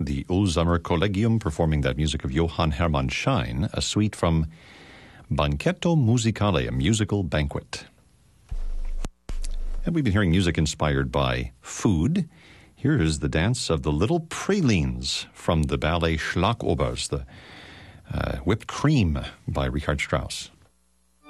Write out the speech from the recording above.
the Ulsamer Collegium performing that music of Johann Hermann Schein, a suite from Banchetto Musicale, a musical banquet. And we've been hearing music inspired by food. Here is the dance of the Little Pralines from the ballet Schlagobers, the whipped cream by Richard Strauss.